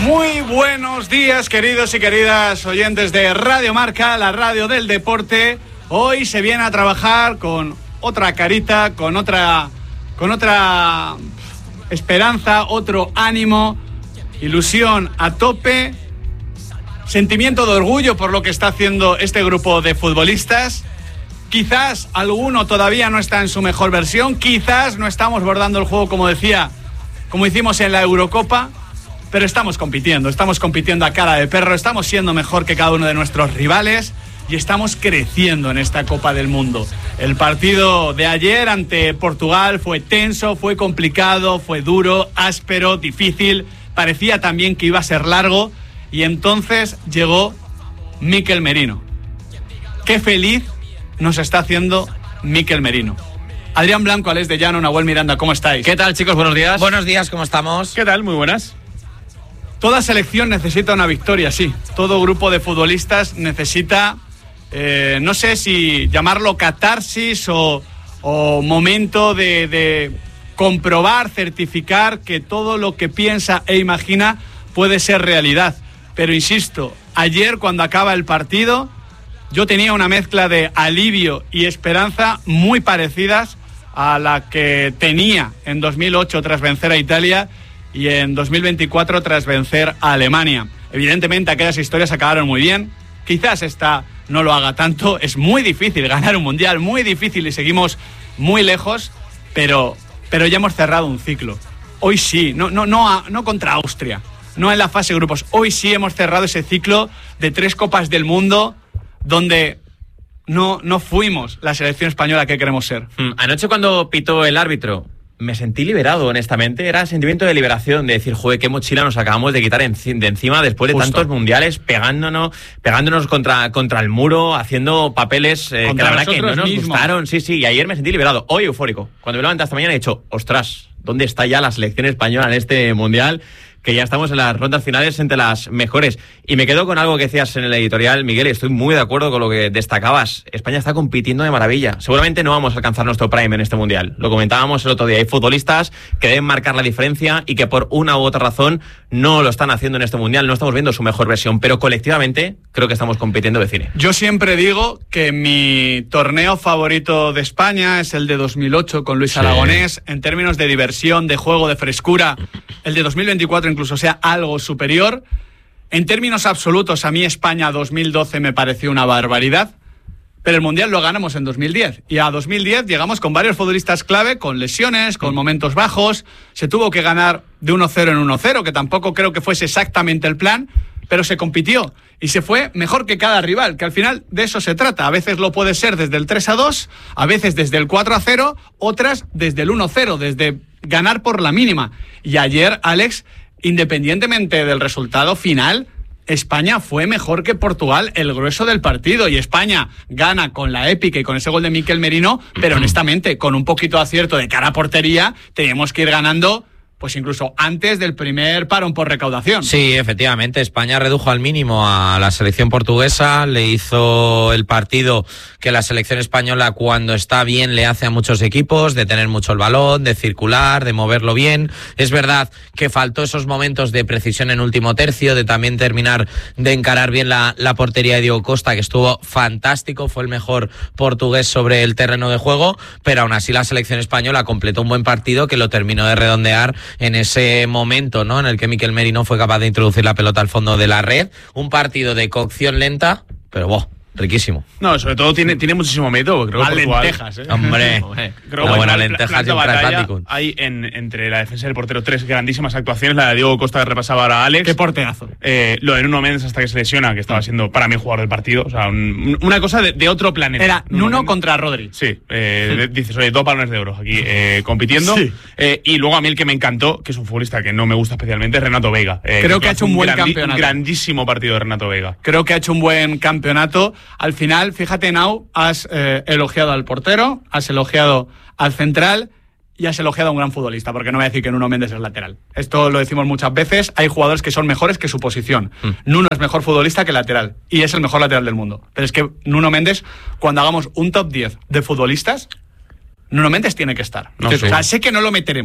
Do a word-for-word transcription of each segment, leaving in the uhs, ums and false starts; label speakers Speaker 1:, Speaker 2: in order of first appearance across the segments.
Speaker 1: Muy buenos días, queridos y queridas oyentes de Radio Marca, la radio del deporte. Hoy se viene a trabajar con otra carita, con otra, con otra esperanza, otro ánimo, ilusión a tope, sentimiento de orgullo por lo que está haciendo este grupo de futbolistas. Quizás alguno todavía no está en su mejor versión, quizás no estamos bordando el juego como decía, como hicimos en la Eurocopa, pero estamos compitiendo, estamos compitiendo a cara de perro, estamos siendo mejor que cada uno de nuestros rivales y estamos creciendo en esta Copa del Mundo. El partido de ayer ante Portugal fue tenso, fue complicado, fue duro, áspero, difícil, parecía también que iba a ser largo y entonces llegó Mikel Merino. Qué feliz nos está haciendo Mikel Merino. Adrián Blanco, Alex de Llano, Nahuel Miranda, ¿cómo estáis?
Speaker 2: ¿Qué tal, chicos? Buenos días.
Speaker 3: Buenos días, ¿cómo estamos?
Speaker 2: ¿Qué tal? Muy buenas.
Speaker 1: Toda selección necesita una victoria, sí. Todo grupo de futbolistas necesita, eh, no sé si llamarlo catarsis o, o momento de, de comprobar, certificar que todo lo que piensa e imagina puede ser realidad. Pero insisto, ayer cuando acaba el partido, yo tenía una mezcla de alivio y esperanza muy parecidas a la que tenía en dos mil ocho tras vencer a Italia y en dos mil veinticuatro tras vencer a Alemania. Evidentemente aquellas historias acabaron muy bien, quizás esta no lo haga tanto, es muy difícil ganar un mundial, muy difícil y seguimos muy lejos, pero, pero ya hemos cerrado un ciclo. Hoy sí, no, no, no, no contra Austria, no en la fase de grupos, hoy sí hemos cerrado ese ciclo de tres Copas del Mundo donde no, no fuimos la selección española que queremos ser.
Speaker 2: Mm, anoche cuando pitó el árbitro me sentí liberado, honestamente. Era sentimiento de liberación, de decir, joder, qué mochila nos acabamos de quitar enci- de encima después de
Speaker 1: Justo.
Speaker 2: tantos mundiales, pegándonos, pegándonos contra, contra el muro, haciendo papeles eh, que la verdad que no nos
Speaker 1: mismos.
Speaker 2: gustaron. Sí, sí, y ayer me sentí liberado. Hoy eufórico. Cuando me levanté esta mañana he dicho, ostras, ¿dónde está ya la selección española en este mundial? Que ya estamos en las rondas finales entre las mejores. Y me quedo con algo que decías en el editorial, Miguel, y estoy muy de acuerdo con lo que destacabas. España está compitiendo de maravilla. Seguramente no vamos a alcanzar nuestro prime en este mundial. Lo comentábamos el otro día. Hay futbolistas que deben marcar la diferencia y que por una u otra razón no lo están haciendo en este mundial. No estamos viendo su mejor versión, pero colectivamente creo que estamos compitiendo de cine.
Speaker 1: Yo siempre digo que mi torneo favorito de España es el de dos mil ocho con Luis
Speaker 2: Sí.
Speaker 1: Aragonés. En términos de diversión, de juego, de frescura, el de dos mil veinticuatro incluso sea algo superior. En términos absolutos, a mí España dos mil doce me pareció una barbaridad, pero el Mundial lo ganamos en dos mil diez. Y a dos mil diez llegamos con varios futbolistas clave, con lesiones, con momentos bajos. Se tuvo que ganar de uno cero en uno cero, que tampoco creo que fuese exactamente el plan, pero se compitió y se fue mejor que cada rival, que al final de eso se trata. A veces lo puede ser desde el tres a dos, a veces desde el cuatro a cero, otras desde el uno cero, desde ganar por la mínima. Y ayer, Alex, independientemente del resultado final, España fue mejor que Portugal el grueso del partido y España gana con la épica y con ese gol de Mikel Merino, pero honestamente, con un poquito de acierto de cara a portería, teníamos que ir ganando pues incluso antes del primer parón por recaudación.
Speaker 3: Sí, efectivamente, España redujo al mínimo a la selección portuguesa, le hizo el partido que la selección española cuando está bien le hace a muchos equipos, de tener mucho el balón, de circular, de moverlo bien. Es verdad que faltó esos momentos de precisión en último tercio, de también terminar de encarar bien la, la portería de Diego Costa, que estuvo fantástico, fue el mejor portugués sobre el terreno de juego, pero aún así la selección española completó un buen partido que lo terminó de redondear en ese momento, ¿no?, en el que Mikel Merino fue capaz de introducir la pelota al fondo de la red. Un partido de cocción lenta, pero ¡boh!, riquísimo.
Speaker 4: No, sobre todo tiene, tiene muchísimo mérito. Creo
Speaker 1: Más
Speaker 4: que Portugal,
Speaker 1: lentejas, ¿eh?
Speaker 3: Hombre,
Speaker 4: creo
Speaker 3: una
Speaker 4: que
Speaker 3: buena
Speaker 4: la-
Speaker 3: lentejas
Speaker 4: la-
Speaker 3: y
Speaker 4: la
Speaker 3: un
Speaker 4: batalla
Speaker 3: transatlántico.
Speaker 4: Hay en, entre la defensa y el portero tres grandísimas actuaciones. La de Diego Costa, que repasaba ahora Alex.
Speaker 1: Qué porteazo.
Speaker 4: Eh, lo de Nuno Mendes hasta que se lesiona, que estaba siendo para mí jugador del partido. O sea, un- una cosa de, de otro planeta.
Speaker 1: Era Nuno
Speaker 4: Mendes.
Speaker 1: contra Rodri.
Speaker 4: Sí, eh, de- dices, oye, dos balones de oro aquí eh, compitiendo.
Speaker 1: Sí.
Speaker 4: Eh, y luego a mí el que me encantó, que es un futbolista que no me gusta especialmente, es Renato Vega. Eh,
Speaker 1: Creo que ha
Speaker 4: hace
Speaker 1: hecho un buen
Speaker 4: grandi-
Speaker 1: campeonato.
Speaker 4: grandísimo partido de Renato Vega.
Speaker 1: Creo que ha hecho un buen campeonato. Al final, fíjate, Nau, has eh, elogiado al portero, has elogiado al central y has elogiado a un gran futbolista, porque no voy a decir que Nuno Mendes es lateral. Esto lo decimos muchas veces, hay jugadores que son mejores que su posición. Mm. Nuno es mejor futbolista que lateral, y es el mejor lateral del mundo. Pero es que Nuno Mendes, cuando hagamos un top diez de futbolistas, Nuno Mendes tiene que estar.
Speaker 3: No,
Speaker 1: Entonces,
Speaker 3: sí.
Speaker 1: o sea, sé que no lo meteremos,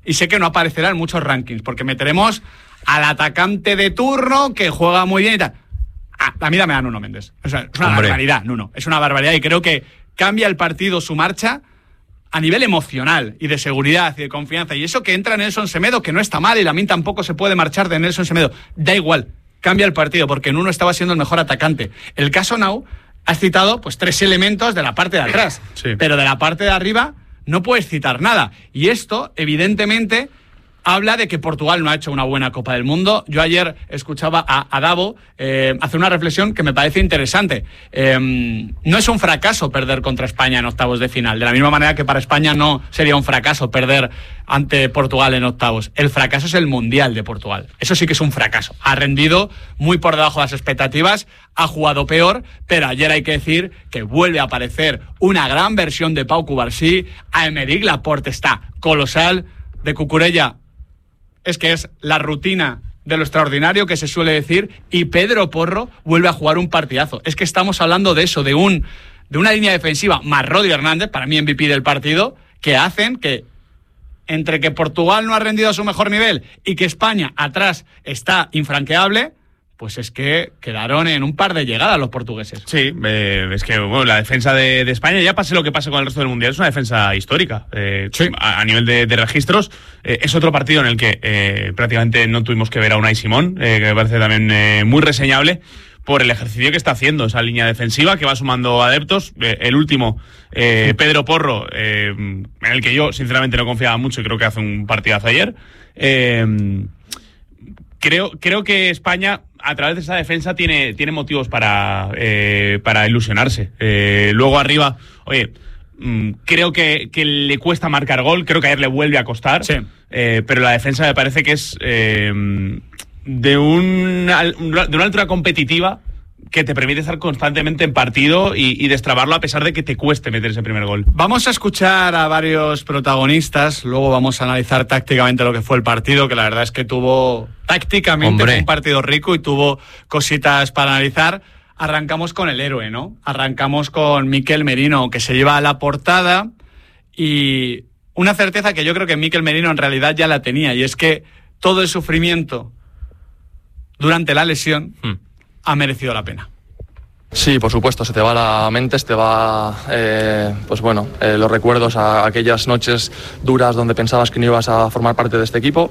Speaker 1: y sé que no aparecerá en muchos rankings, porque meteremos al atacante de turno que juega muy bien y tal. Ah, a mí dame a Nuno Méndez. O sea, es una Hombre. barbaridad, Nuno. Es una barbaridad y creo que cambia el partido, su marcha, a nivel emocional y de seguridad y de confianza. Y eso que entra Nelson Semedo, que no está mal, y Lamine tampoco se puede marchar de Nelson Semedo. Da igual, cambia el partido, porque Nuno estaba siendo el mejor atacante. El caso Nau, has citado pues tres elementos de la parte de atrás, sí. pero de la parte de arriba no puedes citar nada. Y esto, evidentemente, habla de que Portugal no ha hecho una buena Copa del Mundo. Yo ayer escuchaba a, a Davo eh, hacer una reflexión que me parece interesante. Eh, no es un fracaso perder contra España en octavos de final, de la misma manera que para España no sería un fracaso perder ante Portugal en octavos. El fracaso es el Mundial de Portugal. Eso sí que es un fracaso. Ha rendido muy por debajo de las expectativas, ha jugado peor, pero ayer hay que decir que vuelve a aparecer una gran versión de Pau Cubarsí. Aymeric Laporte está colosal. De Cucurella es que es la rutina de lo extraordinario que se suele decir, y Pedro Porro vuelve a jugar un partidazo. Es que estamos hablando de eso, de un de una línea defensiva más Rodri Hernández, para mí M V P del partido, que hacen que entre que Portugal no ha rendido a su mejor nivel y que España atrás está infranqueable, pues es que quedaron en un par de llegadas los portugueses.
Speaker 4: Sí, eh, es que bueno, la defensa de, de España, ya pase lo que pase con el resto del Mundial, es una defensa histórica. Eh, sí. a, a nivel de, de registros, eh, es otro partido en el que eh, prácticamente no tuvimos que ver a Unai Simón, eh, que me parece también eh, muy reseñable por el ejercicio que está haciendo esa línea defensiva, que va sumando adeptos. Eh, el último, eh, Pedro Porro, eh, en el que yo sinceramente no confiaba mucho y creo que hace un partidazo ayer. Eh, creo, creo que España, a través de esa defensa, tiene, tiene motivos para, eh, para ilusionarse. Eh, luego arriba, oye, mmm, creo que, que le cuesta marcar gol, creo que ayer le vuelve a costar, sí. eh, pero la defensa me parece que es eh, de, una, de una altura competitiva que te permite estar constantemente en partido y, y destrabarlo a pesar de que te cueste meter ese primer gol.
Speaker 1: Vamos a escuchar a varios protagonistas, luego vamos a analizar tácticamente lo que fue el partido, que la verdad es que tuvo tácticamente un partido rico y tuvo cositas para analizar. Arrancamos con el héroe, ¿no? Arrancamos con Mikel Merino, que se lleva a la portada, y una certeza que yo creo que Mikel Merino en realidad ya la tenía, y es que todo el sufrimiento durante la lesión hmm. ha merecido la pena.
Speaker 5: Sí, por supuesto, se te va la mente, se te va, eh, pues bueno, eh, los recuerdos a aquellas noches duras donde pensabas que no ibas a formar parte de este equipo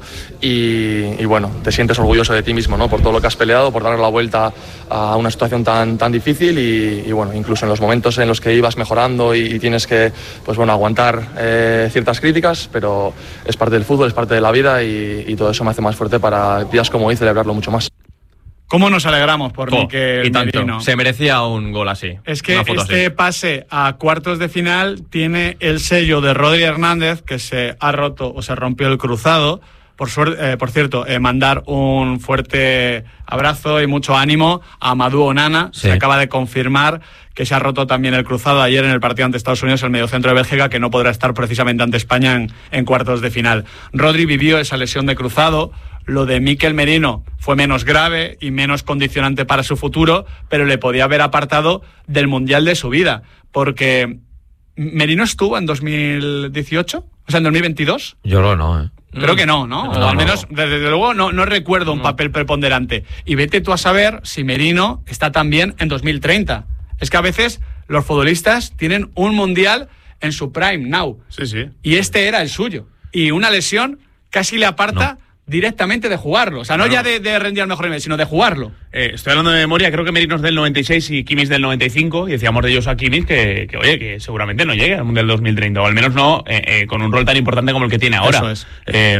Speaker 5: y, y bueno, te sientes orgulloso de ti mismo, ¿no? Por todo lo que has peleado, por darle la vuelta a una situación tan, tan difícil y, y bueno, incluso en los momentos en los que ibas mejorando y, y tienes que, pues bueno, aguantar eh, ciertas críticas, pero es parte del fútbol, es parte de la vida y, y todo eso me hace más fuerte para días como hoy celebrarlo mucho más.
Speaker 1: ¿Cómo nos alegramos por oh, Mikel Merino?
Speaker 2: Se merecía un gol así.
Speaker 1: Es que este así. pase a cuartos de final tiene el sello de Rodri Hernández, que se ha roto o se rompió el cruzado. Por, suerte, eh, por cierto, eh, mandar un fuerte abrazo y mucho ánimo a Amadou Onana. Sí. Se acaba de confirmar que se ha roto también el cruzado ayer en el partido ante Estados Unidos, el mediocentro de Bélgica, que no podrá estar precisamente ante España en, en cuartos de final. Rodri vivió esa lesión de cruzado. Lo de Mikel Merino fue menos grave y menos condicionante para su futuro, pero le podía haber apartado del Mundial de su vida, porque Merino estuvo en dos mil dieciocho, o sea, en dos mil veintidós.
Speaker 3: Yo lo no, ¿eh?
Speaker 1: Creo que no, ¿no?
Speaker 3: no
Speaker 1: o al menos,
Speaker 3: no.
Speaker 1: desde luego, no, no recuerdo un no. papel preponderante. Y vete tú a saber si Merino está también en dos mil treinta. Es que a veces los futbolistas tienen un Mundial en su prime now.
Speaker 4: Sí, sí.
Speaker 1: Y este era el suyo. Y una lesión casi le aparta... No. directamente de jugarlo, o sea, no, no. ya de, de rendir al mejor nivel, sino de jugarlo.
Speaker 4: Eh, estoy hablando de memoria, creo que Merino es del noventa y seis y Kimmich del noventa y cinco, y decíamos de ellos a Kimmich que, que oye, que seguramente no llegue al Mundial dos mil treinta, o al menos no eh, eh, con un rol tan importante como el que tiene ahora.
Speaker 1: Eso es.
Speaker 4: Eh,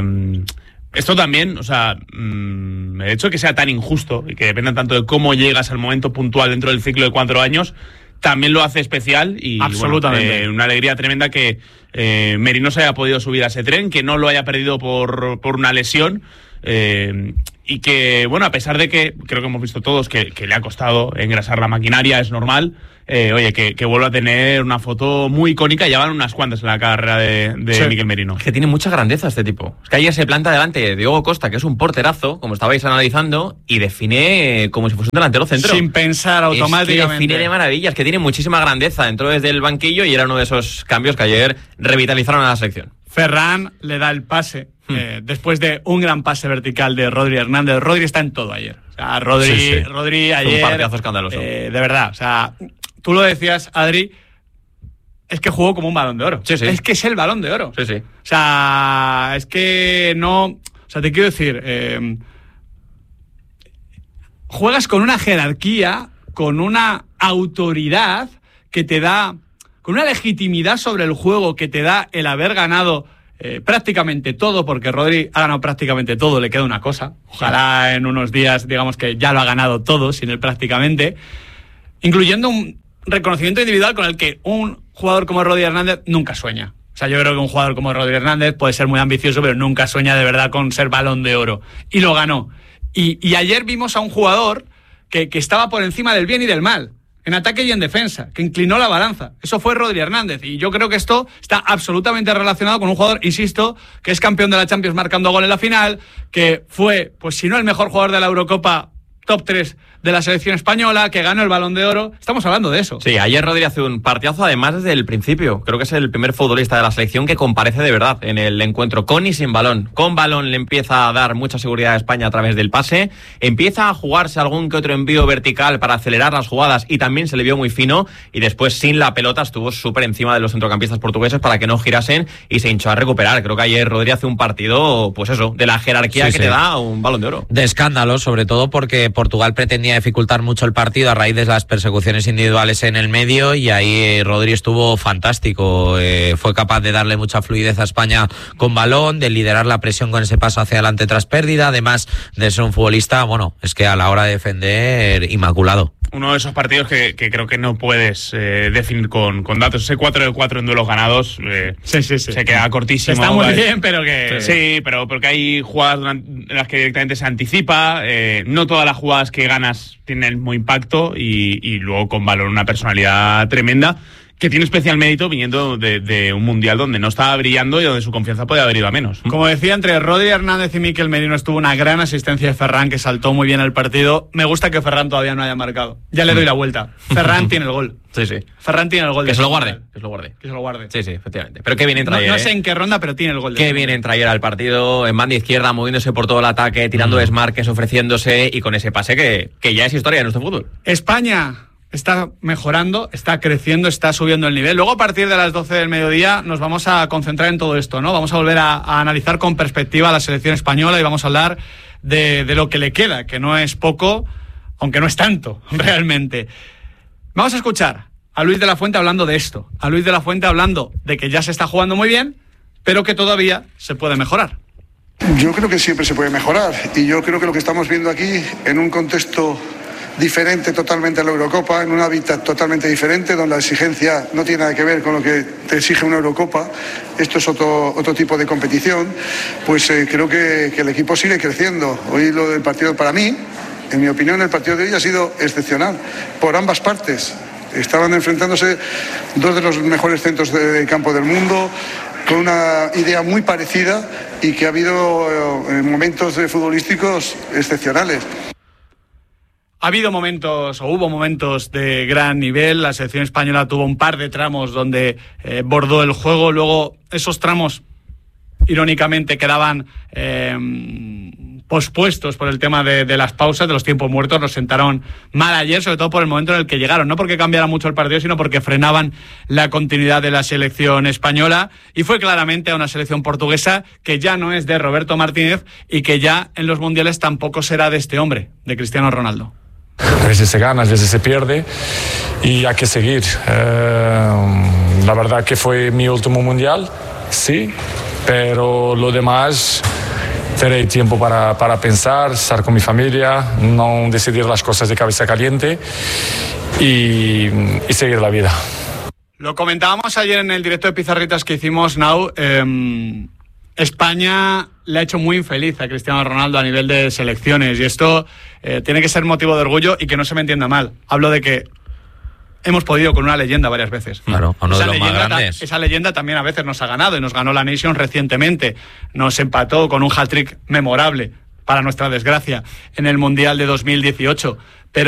Speaker 4: esto también, o sea, mmm, el hecho de que sea tan injusto y que dependa tanto de cómo llegas al momento puntual dentro del ciclo de cuatro años, también lo hace especial y
Speaker 1: absolutamente
Speaker 4: bueno, eh, una alegría tremenda que eh, Merino se haya podido subir a ese tren, que no lo haya perdido por, por una lesión. Eh, y que, bueno, a pesar de que creo que hemos visto todos que, que le ha costado engrasar la maquinaria, es normal, eh, oye, que, que vuelva a tener una foto muy icónica. Ya van unas cuantas en la carrera de, de sí. Mikel Merino.
Speaker 2: Es que tiene mucha grandeza este tipo. Es que ayer se planta delante de Diogo Costa, que es un porterazo, como estabais analizando, y define como si fuese un delantero centro.
Speaker 1: Sin pensar automáticamente.
Speaker 2: Es que define de maravilla, es que tiene muchísima grandeza. Entró desde el banquillo y era uno de esos cambios que ayer revitalizaron a la selección.
Speaker 1: Ferran le da el pase hmm. eh, después de un gran pase vertical de Rodri Hernández. Rodri está en todo ayer. O sea, Rodri, sí, sí. Rodri ayer...
Speaker 2: Un partidazo escandaloso.
Speaker 1: Eh, de verdad, o sea, tú lo decías, Adri, es que jugó como un Balón de Oro.
Speaker 2: Sí, sí.
Speaker 1: Es que es el Balón de Oro.
Speaker 2: Sí, sí.
Speaker 1: O sea, es que no... O sea, te quiero decir... Eh, juegas con una jerarquía, con una autoridad que te da... con una legitimidad sobre el juego que te da el haber ganado eh, prácticamente todo, porque Rodri ha ganado prácticamente todo, le queda una cosa. Ojalá en unos días, digamos que ya lo ha ganado todo, sin él prácticamente, incluyendo un reconocimiento individual con el que un jugador como Rodri Hernández nunca sueña. O sea, yo creo que un jugador como Rodri Hernández puede ser muy ambicioso, pero nunca sueña de verdad con ser Balón de Oro. Y lo ganó. Y, y ayer vimos a un jugador que, que estaba por encima del bien y del mal, en ataque y en defensa, que inclinó la balanza. Eso fue Rodri Hernández. Y yo creo que esto está absolutamente relacionado con un jugador, insisto, que es campeón de la Champions marcando gol en la final, que fue, pues si no el mejor jugador de la Eurocopa, top tres de la selección española, que ganó el Balón de Oro. Estamos hablando de eso.
Speaker 2: Sí, ayer Rodri hace un partidazo, además desde el principio. Creo que es el primer futbolista de la selección que comparece de verdad en el encuentro, con y sin balón. Con balón le empieza a dar mucha seguridad a España a través del pase, empieza a jugarse algún que otro envío vertical para acelerar las jugadas y también se le vio muy fino, y después sin la pelota estuvo súper encima de los centrocampistas portugueses para que no girasen y se hinchó a recuperar. Creo que ayer Rodri hace un partido, pues eso, de la jerarquía sí, que sí. te da un Balón de Oro.
Speaker 3: De escándalo, sobre todo porque Portugal pretendía dificultar mucho el partido a raíz de las persecuciones individuales en el medio, y ahí eh, Rodri estuvo fantástico. Eh, fue capaz de darle mucha fluidez a España con balón, de liderar la presión con ese paso hacia adelante tras pérdida, además de ser un futbolista, bueno, es que a la hora de defender, inmaculado.
Speaker 4: Uno de esos partidos que, que creo que no puedes eh, definir con, con datos. Ese cuatro de cuatro en duelos ganados eh,
Speaker 1: sí, sí, sí.
Speaker 4: se queda cortísimo.
Speaker 1: Está muy bien, pero que...
Speaker 4: Sí, pero porque hay jugadas en las que directamente se anticipa. Eh, no todas las jugadas que ganas tienen el mismo impacto, y, y luego con balón una personalidad tremenda, que tiene especial mérito viniendo de, de un mundial donde no estaba brillando y donde su confianza podía haber ido a menos.
Speaker 1: Como decía, entre Rodri Hernández y Mikel Merino estuvo una gran asistencia de Ferran, que saltó muy bien el partido. Me gusta que Ferran todavía no haya marcado. Ya le doy la vuelta. Ferran tiene el gol.
Speaker 2: Sí, sí.
Speaker 1: Ferran tiene el gol.
Speaker 2: Que se lo guarde. Que se lo guarde.
Speaker 1: Que se lo guarde.
Speaker 2: Sí, sí, efectivamente. Pero qué bien entra
Speaker 1: no,
Speaker 2: ayer.
Speaker 1: No sé
Speaker 2: ¿eh?
Speaker 1: en qué ronda, pero tiene el gol.
Speaker 2: Qué bien entra ayer al partido, en banda izquierda, moviéndose por todo el ataque, tirando mm. desmarques, ofreciéndose, y con ese pase que, que ya es historia de nuestro fútbol.
Speaker 1: España está mejorando, está creciendo, está subiendo el nivel. Luego, a partir de las doce del mediodía, nos vamos a concentrar en todo esto, ¿no? Vamos a volver a, a analizar con perspectiva a la selección española, y vamos a hablar de, de lo que le queda, que no es poco, aunque no es tanto, realmente. Vamos a escuchar a Luis de la Fuente hablando de esto, a Luis de la Fuente hablando de que ya se está jugando muy bien, pero que todavía se puede mejorar.
Speaker 6: Yo creo que siempre se puede mejorar, y yo creo que lo que estamos viendo aquí, en un contexto diferente totalmente a la Eurocopa, en un hábitat totalmente diferente, donde la exigencia no tiene nada que ver con lo que te exige una Eurocopa, esto es otro, otro tipo de competición, pues eh, creo que, que el equipo sigue creciendo. Hoy lo del partido, para mí, en mi opinión, el partido de hoy ha sido excepcional, por ambas partes. Estaban enfrentándose dos de los mejores centros de, de campo del mundo, con una idea muy parecida, y que ha habido eh, momentos futbolísticos excepcionales.
Speaker 1: Ha habido momentos, o hubo momentos de gran nivel. La selección española tuvo un par de tramos donde eh, bordó el juego. Luego esos tramos, irónicamente, quedaban eh, pospuestos por el tema de, de las pausas, de los tiempos muertos. Nos sentaron mal ayer, sobre todo por el momento en el que llegaron. No porque cambiara mucho el partido, sino porque frenaban la continuidad de la selección española. Y fue claramente a una selección portuguesa que ya no es de Roberto Martínez, y que ya en los mundiales tampoco será de este hombre, de Cristiano Ronaldo.
Speaker 7: A veces se gana, a veces se pierde, y hay que seguir. Eh, la verdad que fue mi último mundial, sí, pero lo demás tendré tiempo para, para pensar, estar con mi familia, no decidir las cosas de cabeza caliente, y, y seguir la vida.
Speaker 1: Lo comentábamos ayer en el directo de Pizarritas que hicimos, Nau. Eh, España le ha hecho muy infeliz a Cristiano Ronaldo a nivel de selecciones, y esto eh, tiene que ser motivo de orgullo, y que no se me entienda mal. Hablo de que hemos podido con una leyenda varias veces.
Speaker 3: Claro, uno
Speaker 1: esa
Speaker 3: de los más grandes.
Speaker 1: Ta- esa leyenda también a veces nos ha ganado, y nos ganó la Nation recientemente. Nos empató con un hat-trick memorable, para nuestra desgracia, en el Mundial de dos mil dieciocho.